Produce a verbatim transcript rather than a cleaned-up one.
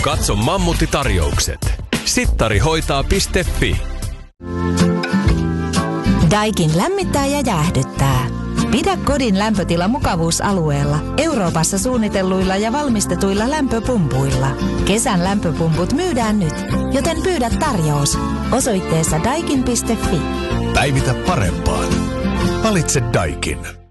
Katso mammuttitarjoukset. sittarihoitaa piste fi. Daikin lämmittää ja jäähdyttää. Pidä kodin lämpötila mukavuusalueella Euroopassa suunnitelluilla ja valmistetuilla lämpöpumpuilla. Kesän lämpöpumput myydään nyt, joten pyydä tarjous osoitteessa daikin piste fi. Päivitä parempaan. Valitse Daikin.